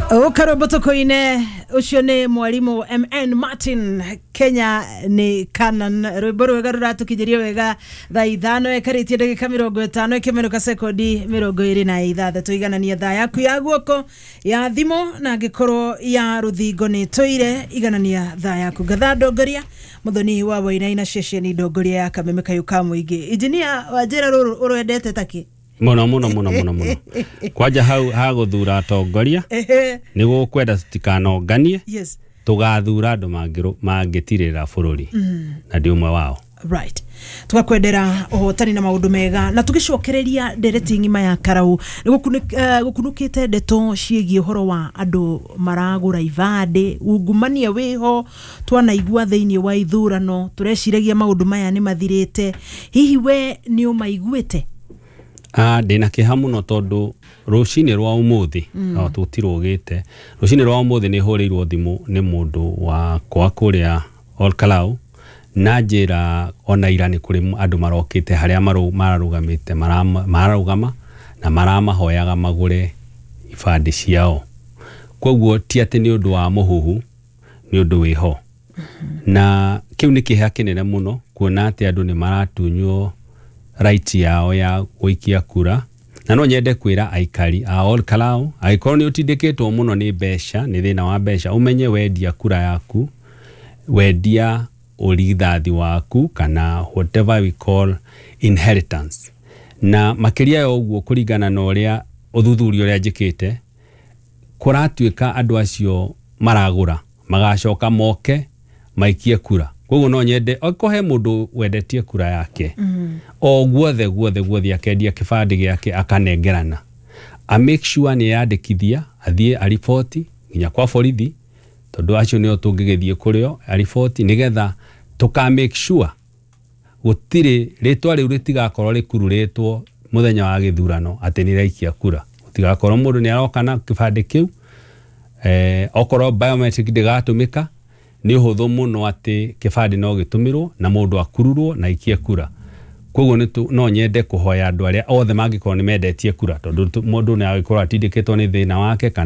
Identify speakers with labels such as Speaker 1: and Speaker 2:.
Speaker 1: Ukaroboto koine ucio ni mwalimu MN Martin. Kenya ni Canon. Rwimbo rwega ruratukijiria wega thaa 5 ekaritie ndagika 50 ikimenuka sekondi 26 iganania thaa yaku ya guoko ya thimo na ngikoro ya ruthingo ni toire iganania thaa yaku gatha ndongoria muthoni wa Wainaina ceceni ndongoria ya Kameme Kayuka muingi. Engineer wajira urwendete taki
Speaker 2: muno kwaja hau guthura atongoria nigo kwenda tikanonganie
Speaker 1: yes
Speaker 2: tugathura andu mangitirira bururi na ndi umwe wao
Speaker 1: right tugakwendera ohotani na maundu mega na tugicokereria ndereti ngima ya Karau gukunukite ndeto ciegie horo wa andu maragura ivande ungumania wiho twanaigua thiini wa ithurano tureciragia maundu maya ni mathirite hihi we ni umaiguite
Speaker 2: ndina kiha muno tondu rucini rwa umuthi tutirugite rucini rwa umuthi ni huriirwo thimu ni mundu wa kwa kuria Olkalau na njira ona irani kuri andu marokite haria mararugamite mararugama na maramahoyaga magure ifandi ciao koguo ti ati ni undu wa muhuhu ni undu wiho na kiu ni kiha kinene muno kuona ati andu ni maratunywo right yao ya guikia kura na no nyende kwira aikari a Olkalau aikorwo ni utindikitwo muno ni besha ni thina wa besha umenye wendia kura yaku wendia urithathi waku kana whatever we call inheritance na makiria ya uguo kuringana na uria uthuthuria uria njikite kuratuika andu acio maragura magacoka moke maikie kura koguo no nyende okohe mundu wendetie kura yake o guothe akendia kibandi giake akanengerana a make sure ni yandikithia athie a report nginya kwa borithi tondu acio nio tungigithie kurio a report nigetha tuka make sure gutire ritwa riu ritigakorwo rikururitwo muthenya wa githurano ati ni raikia kura utigakorwo mundu ni arokana kibandi kiu okorwo biometric ndigatumika ni huthu muno ati kibandi no gitumirwo na mundu akururwo na ikie kura koguo no nyende kuhoya andu aria othe mangikorwo ni mendetie kura tondu mundu ni agikorwo atindikitwo ni thina wake kana